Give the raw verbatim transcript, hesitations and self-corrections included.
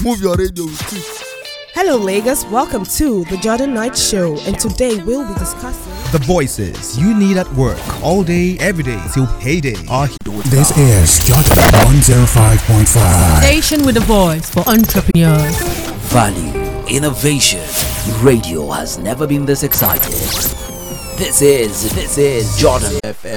Move your radio with it. Hello, Lagos. Welcome to the Jordan Knight Show, and today we'll be discussing the voices you need at work all day, every day till payday. Are this is Jordan one oh five point five. Station with a voice for entrepreneurs. Value, innovation. Radio has never been this excited. This is this is Jordan F M.